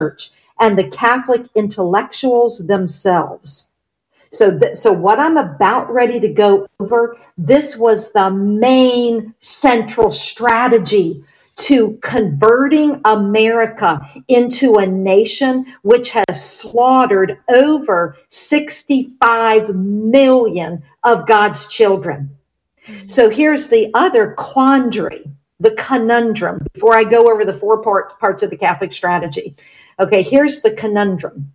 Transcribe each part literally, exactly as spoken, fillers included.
Church and the Catholic intellectuals themselves. So, th- so what I'm about ready to go over, this was the main central strategy to converting America into a nation which has slaughtered over sixty-five million of God's children. Mm-hmm. So here's the other quandary, the conundrum, before I go over the four part, parts of the Catholic strategy. Okay, here's the conundrum.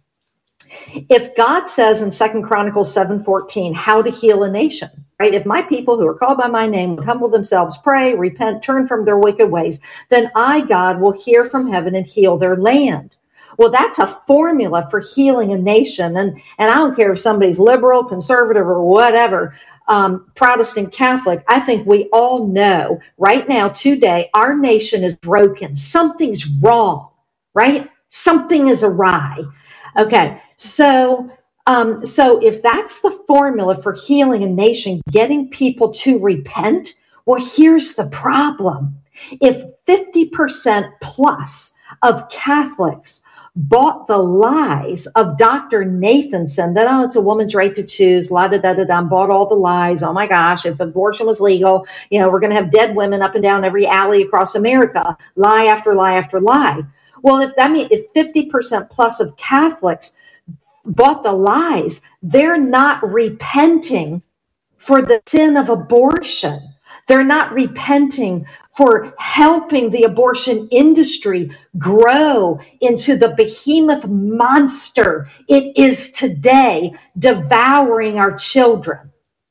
If God says in Second Chronicles seven fourteen, how to heal a nation, right? If my people who are called by my name would humble themselves, pray, repent, turn from their wicked ways, then I, God, will hear from heaven and heal their land. Well, that's a formula for healing a nation. And, and I don't care if somebody's liberal, conservative, or whatever, um, Protestant, Catholic. I think we all know right now, today, our nation is broken. Something's wrong, right? Something is awry. Okay, so um, so if that's the formula for healing a nation, getting people to repent, well, here's the problem. If fifty percent plus of Catholics bought the lies of Doctor Nathanson, that, oh, it's a woman's right to choose, la da da da da, bought all the lies. Oh my gosh, if abortion was legal, you know, we're going to have dead women up and down every alley across America, lie after lie after lie. Well, if that means if fifty percent plus of Catholics bought the lies, they're not repenting for the sin of abortion. They're not repenting for helping the abortion industry grow into the behemoth monster it is today, devouring our children.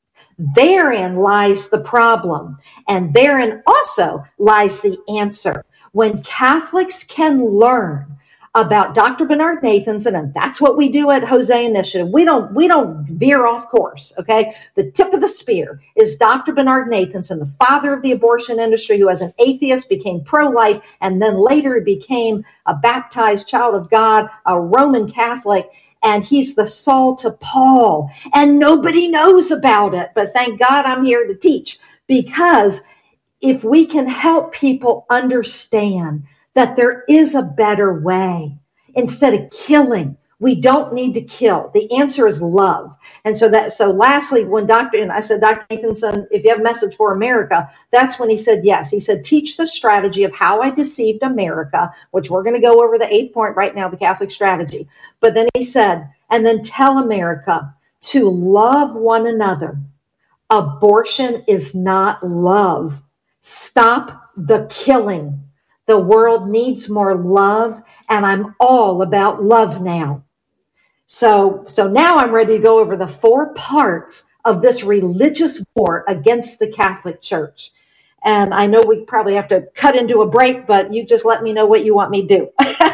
Therein lies the problem, and therein also lies the answer. When Catholics can learn about Doctor Bernard Nathanson, and that's what we do at Jose Initiative. We don't, we don't veer off course, okay? The tip of the spear is Doctor Bernard Nathanson, the father of the abortion industry, who as an atheist became pro-life, and then later became a baptized child of God, a Roman Catholic, and he's the Saul to Paul, and nobody knows about it, but thank God I'm here to teach, because if we can help people understand that there is a better way, instead of killing, we don't need to kill. The answer is love. And so that, so lastly, when Doctor, and I said, Doctor Nathanson, if you have a message for America, that's when he said, yes. He said, teach the strategy of how I deceived America, which we're going to go over the eighth point right now, the Catholic strategy. But then he said, and then tell America to love one another. Abortion is not love. Stop the killing. The world needs more love, and I'm all about love now. So, so now I'm ready to go over the four parts of this religious war against the Catholic Church. And I know we probably have to cut into a break, but you just let me know what you want me to do.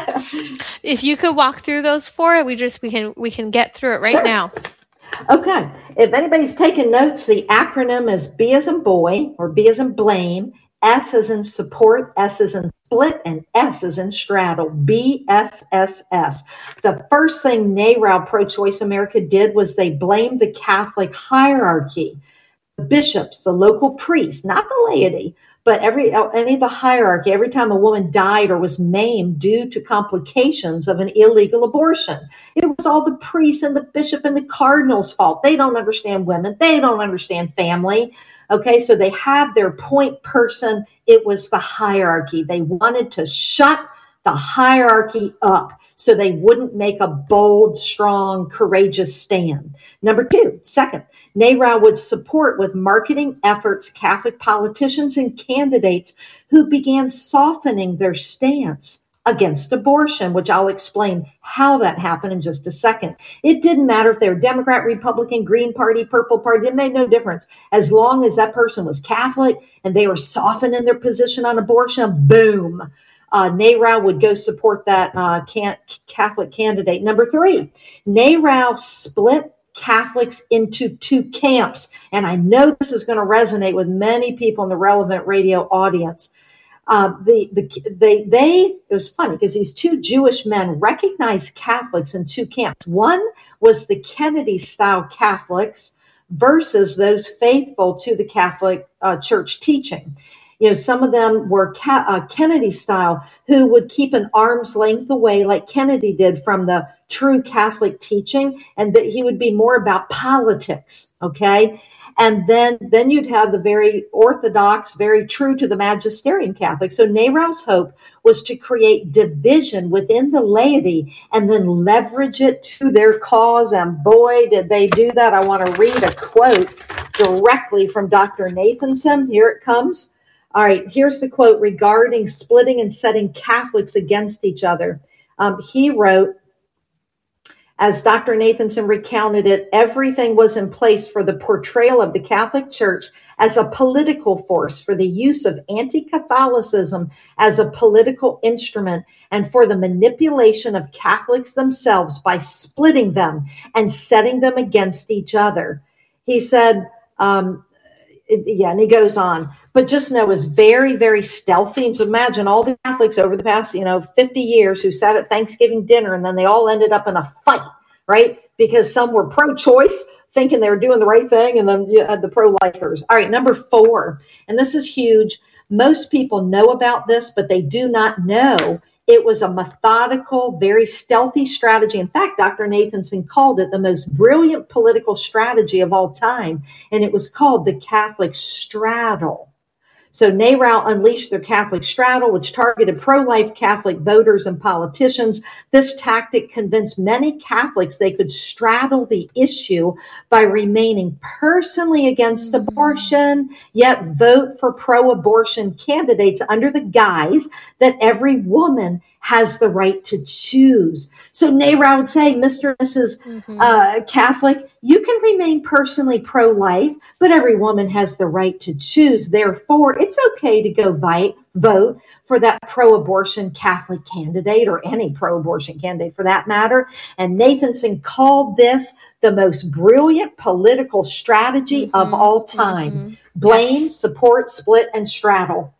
If you could walk through those four, we just we can we can get through it right sure. now. Okay. If anybody's taking notes, the acronym is B as in boy, or B as in blame, S as in support, S as in split, and S as in straddle, B S S S. The first thing NARAL Pro-Choice America did was they blamed the Catholic hierarchy, the bishops, the local priests, not the laity, but every any of the hierarchy. Every time a woman died or was maimed due to complications of an illegal abortion, it was all the priests and the bishop and the cardinal's fault. They don't understand women. They don't understand family. Okay, so they had their point person. It was the hierarchy. They wanted to shut the hierarchy up so they wouldn't make a bold, strong, courageous stand. Number two, second, NARAL would support with marketing efforts Catholic politicians and candidates who began softening their stance against abortion, which I'll explain how that happened in just a second. It didn't matter if they were Democrat, Republican, Green Party, Purple Party. It made no difference. As long as that person was Catholic and they were softening their position on abortion, boom. Uh, NARAL would go support that uh, can- Catholic candidate. Number three, NARAL split Catholics into two camps. And I know this is going to resonate with many people in the relevant radio audience. Uh, the, the, they, they, it was funny because these two Jewish men recognized Catholics in two camps. One was the Kennedy style Catholics versus those faithful to the Catholic uh, Church teaching. you know, some of them were Ca- uh, Kennedy style, who would keep an arm's length away like Kennedy did from the true Catholic teaching, and that he would be more about politics. Okay. And then, then you'd have the very orthodox, very true to the magisterium Catholic. So NARAL's hope was to create division within the laity and then leverage it to their cause. And boy, did they do that. I want to read a quote directly from Doctor Nathanson. Here it comes. All right, here's the quote regarding splitting and setting Catholics against each other. Um, he wrote, as Doctor Nathanson recounted it, everything was in place for the portrayal of the Catholic Church as a political force, for the use of anti-Catholicism as a political instrument, and for the manipulation of Catholics themselves by splitting them and setting them against each other. He said, um, yeah, and he goes on, but just know it's very, very stealthy. And so imagine all the Catholics over the past, you know, fifty years who sat at Thanksgiving dinner and then they all ended up in a fight, right? Because some were pro-choice, thinking they were doing the right thing, and then you had the pro-lifers. All right, number four, and this is huge. Most people know about this, but they do not know it was a methodical, very stealthy strategy. In fact, Doctor Nathanson called it the most brilliant political strategy of all time, and it was called the Catholic straddle. So NARAL unleashed their Catholic straddle, which targeted pro-life Catholic voters and politicians. This tactic convinced many Catholics they could straddle the issue by remaining personally against abortion, yet vote for pro-abortion candidates under the guise that every woman has the right to choose. So NARAL would say, Mister and Missus Mm-hmm. Uh, Catholic, you can remain personally pro-life, but every woman has the right to choose. Therefore, it's okay to go vi- vote for that pro-abortion Catholic candidate, or any pro-abortion candidate for that matter. And Nathanson called this the most brilliant political strategy mm-hmm. of all time. Mm-hmm. Blame, yes. Support, split, and straddle.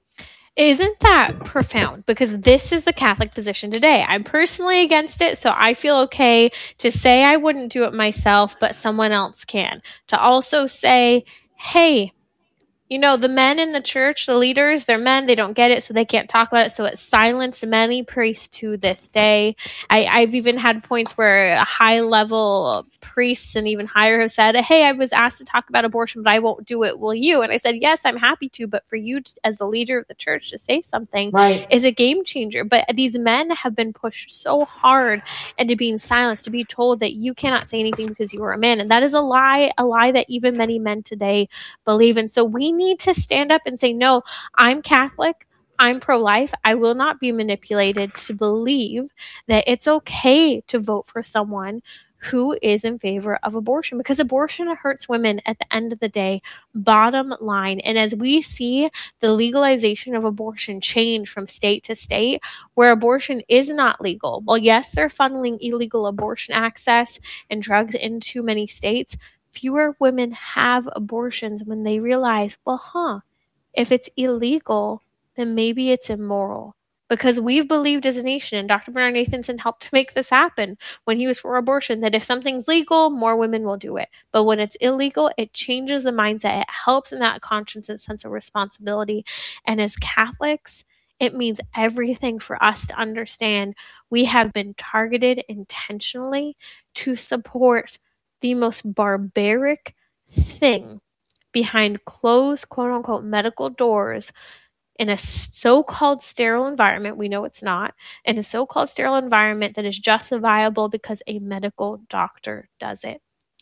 Isn't that profound? Because this is the Catholic position today. I'm personally against it, so I feel okay to say I wouldn't do it myself, but someone else can. To also say, hey, you know, the men in the church, the leaders, they're men, they don't get it, so they can't talk about it. So it silenced many priests to this day. I, I've even had points where high-level priests and even higher have said, hey, I was asked to talk about abortion, but I won't do it. Will you? And I said, yes, I'm happy to, but for you to, as the leader of the church to say something right. is a game changer. But these men have been pushed so hard into being silenced, to be told that you cannot say anything because you are a man. And that is a lie, a lie that even many men today believe in. So we need to stand up and say, no, I'm Catholic. I'm pro-life. I will not be manipulated to believe that it's okay to vote for someone who is in favor of abortion, because abortion hurts women at the end of the day, bottom line. And as we see the legalization of abortion change from state to state, where abortion is not legal, well, yes, they're funneling illegal abortion access and drugs into many states. Fewer women have abortions when they realize, well, huh, if it's illegal, then maybe it's immoral. Because we've believed as a nation, and Doctor Bernard Nathanson helped to make this happen when he was for abortion, that if something's legal, more women will do it. But when it's illegal, it changes the mindset. It helps in that conscience and sense of responsibility. And as Catholics, it means everything for us to understand we have been targeted intentionally to support the most barbaric thing behind closed, quote unquote, medical doors in a so-called sterile environment. We know it's not. In a so-called sterile environment that is justifiable because a medical doctor does it.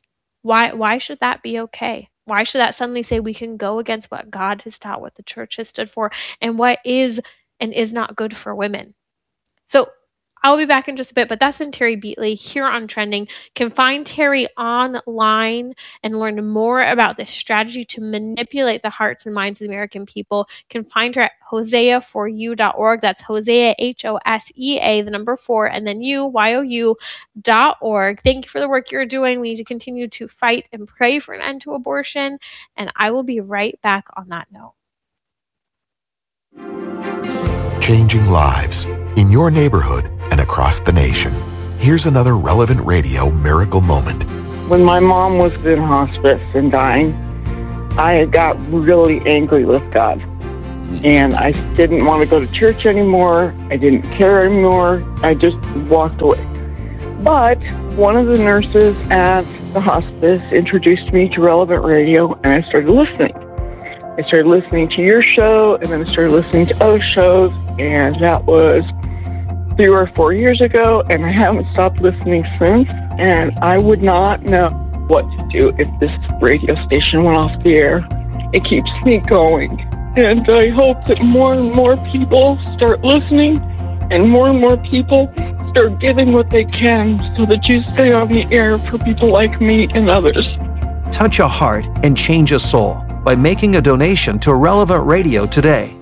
Why, why should that be okay? Why should that suddenly say we can go against what God has taught, what the church has stood for, and what is and is not good for women? So I'll be back in just a bit, but that's been Terry Beatley here on Trending. You can find Terry online and learn more about this strategy to manipulate the hearts and minds of the American people. You can find her at hosea for you dot org. That's Hosea, H O S E A, the number four, and then you, Y O U dot org. Thank you for the work you're doing. We need to continue to fight and pray for an end to abortion, and I will be right back on that note. Changing lives in your neighborhood and across the nation. Here's another Relevant Radio miracle moment. When my mom was in hospice and dying, I got really angry with God. And I didn't want to go to church anymore. I didn't care anymore. I just walked away. But one of the nurses at the hospice introduced me to Relevant Radio, and I started listening. I started listening to your show, and then I started listening to other shows, and that was three or four years ago, and I haven't stopped listening since, and I would not know what to do if this radio station went off the air. It keeps me going. And I hope that more and more people start listening and more and more people start giving what they can so that you stay on the air for people like me and others. Touch a heart and change a soul by making a donation to Relevant Radio today.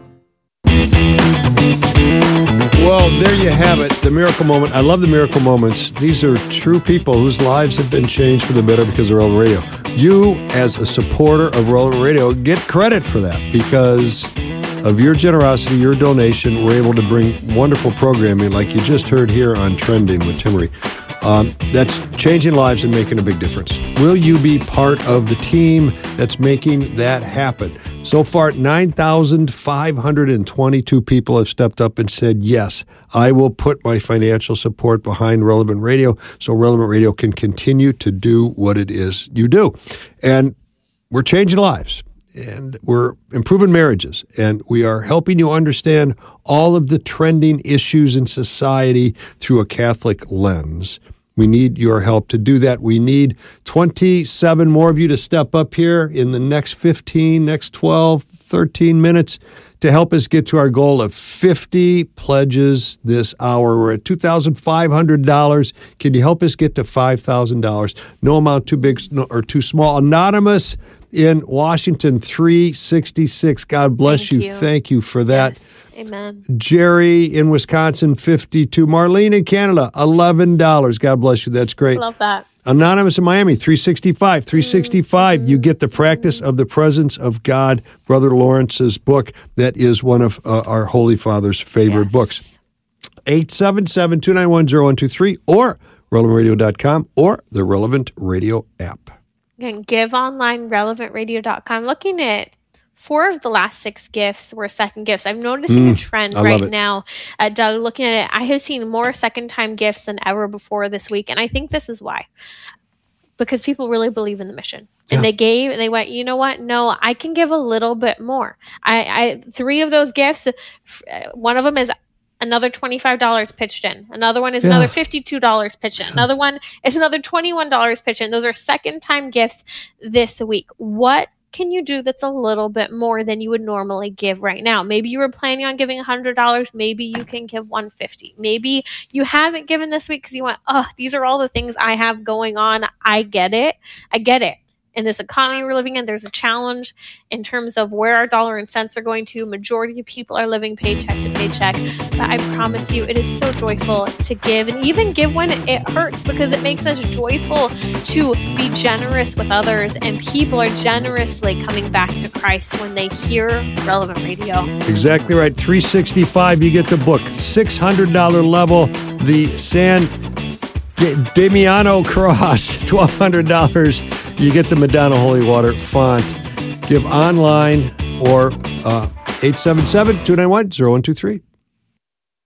Well, there you have it, the miracle moment. I love the miracle moments. These are true people whose lives have been changed for the better because of Relevant Radio. You, as a supporter of Relevant Radio, get credit for that because of your generosity, your donation. We're able to bring wonderful programming like you just heard here on Trending with Timmerie. Um, that's changing lives and making a big difference. Will you be part of the team that's making that happen? So far, nine thousand five hundred twenty-two people have stepped up and said, yes, I will put my financial support behind Relevant Radio so Relevant Radio can continue to do what it is you do. And we're changing lives, and we're improving marriages, and we are helping you understand all of the trending issues in society through a Catholic lens. We need your help to do that. We need twenty-seven more of you to step up here in the next fifteen, next twelve, thirteen minutes to help us get to our goal of fifty pledges this hour. We're at two thousand five hundred dollars. Can you help us get to five thousand dollars? No amount too big or too small. Anonymous in Washington, three sixty-six. God bless Thank you. you. Thank you for that. Yes. Amen. Jerry in Wisconsin, fifty-two. Marlene in Canada, eleven dollars. God bless you. That's great. Love that. Anonymous in Miami, three sixty-five. three sixty-five. Mm-hmm. You get the Practice of the Presence of God, Brother Lawrence's book. That is one of uh, our Holy Father's favorite yes. books. eight seven seven, two nine one, zero one two three or relevant radio dot com or the Relevant Radio app. You can give online, relevant radio dot com. Looking at four of the last six gifts were second gifts. I'm noticing mm, a trend I right now. Uh, Doug, looking at it, I have seen more second-time gifts than ever before this week, and I think this is why. Because people really believe in the mission. And yeah. they gave, they went, you know what? No, I can give a little bit more. I, I three of those gifts, one of them is another twenty-five dollars pitched in. Another one is yeah. another fifty-two dollars pitched in. Another one is another twenty-one dollars pitched in. Those are second-time gifts this week. What can you do that's a little bit more than you would normally give right now? Maybe you were planning on giving one hundred dollars. Maybe you can give one hundred fifty dollars. Maybe you haven't given this week because you went, oh, these are all the things I have going on. I get it. I get it. In this economy we're living in, there's a challenge in terms of where our dollar and cents are going to. Majority of people are living paycheck to paycheck. But I promise you, it is so joyful to give, and even give when it hurts, because it makes us joyful to be generous with others. And people are generously coming back to Christ when they hear Relevant Radio. Exactly right. three sixty-five, you get the book. six hundred dollars level, the San Damiano Cross, twelve hundred dollars. You get the Madonna Holy Water font. Give online or uh, eight seven seven, two nine one, zero one two three.